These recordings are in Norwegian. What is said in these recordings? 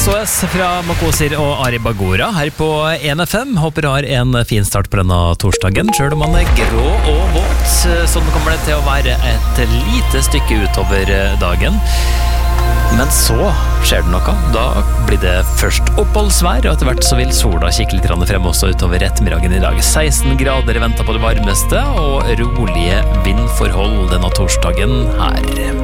SOS fra Makosir og Ari Bagora her på 1FM. Håper du har en fin start på denne torsdagen, selv om man er grå og våt. Sånn kommer det til å være et lite stykke utover dagen. Men så skjer det noe. Da blir det først oppholdsvær, og etter hvert så vil sola kikke litt frem også utover ettermiddagen i dag. 16 grader ventet på det varmeste, og rolige vindforhold denne torsdagen her.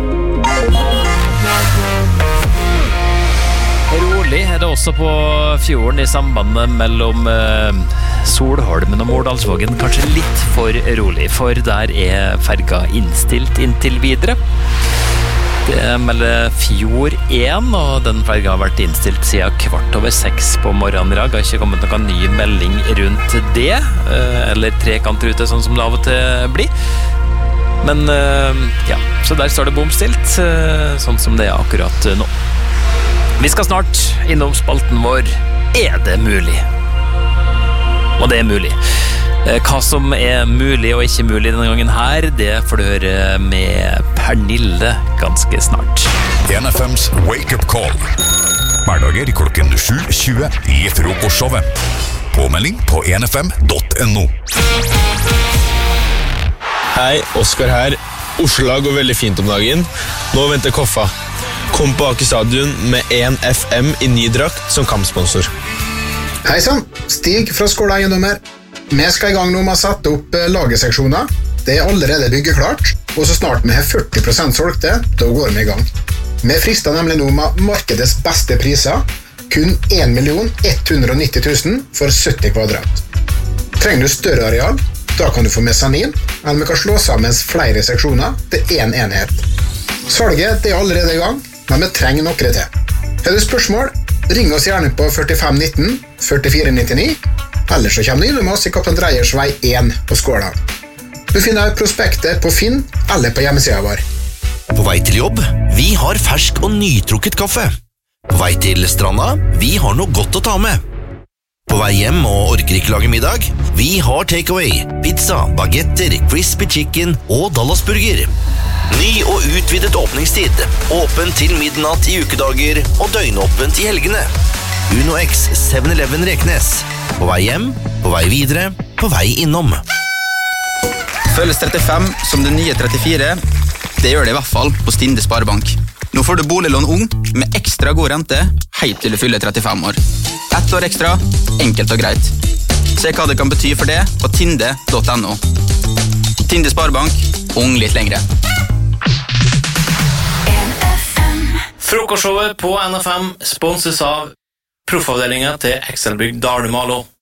Rolig er det også på fjorden i sambandet mellom Solholmen og Mårdalsvågen. Kanskje litt for rolig, for der er ferga innstilt inntil videre. Det melder Fjord 1, og den ferga har vært innstilt siden 5:15 på morgenen i dag. Det har ikke kommet noen ny melding rundt det, eller trekantrute sånn som det av og til blir. Men ja, så der står det bomstilt, sånn som det er akkurat nå. Vi skal snart innom spalten vår. Er det mulig? Og det er mulig. Hva som er mulig og ikke mulig denne gangen her, det får du høre med Pernille ganske snart. 1FMs Wake Up Call. Hverdager klokken 7:20 i frokostshowet. Påmelding på 1fm.no. Hei, Oskar her. Oslo går veldig fint om dagen. Nå venter Koffa. Kom på Aker Stadion med 1FM i ny drakt som kampsponsor. Hei sann, Stig fra Skåla Eiendommer. Vi skal i gang nå med å sette opp lagerseksjoner. Det er allerede byggeklart, og så snart vi har 40% solgte, da går vi i gang. Vi frister nemlig nå med markedets beste priser, kun 1.190 000 for 70 kvadrat. Trenger du større areal, da kan du få mesanin, eller vi kan slå sammen flere seksjoner til en enhet. Salget er allerede i gang, men vi trenger noe til. Har du spørsmål, ring oss gjerne på 4519 4499, eller så kommer du innom oss i Kaptein Dreyers vei 1 på Skåla. Du finner prospektet på Finn eller på hjemmesiden vår. På vei til jobb, vi har fersk og nytrukket kaffe. På vei til stranda, vi har noe godt å ta med. På vei hjem og orker ikke lage middag, vi har takeaway, pizza, bagetter, crispy chicken og Dallasburger. Ny og utvidet åpningstid, åpen til midnatt i ukedager og døgnåpent i helgene. Uno X 7-Eleven Reknes. På vei hjem, på vei videre, på vei innom. Føles 35 som det nye 34. Det gjør det i hvert fall på Stinde Sparebank. Nå får du boliglån ung med ekstra god rente helt til du fyller 35 år. 1 år ekstra, enkelt og greit. Se hva det kan bety for det på tinde.no. Tinde Sparebank, ung litt lengre. Frokostshowet på NFM sponses av proffavdelingen til Excelbygg Dalumalo.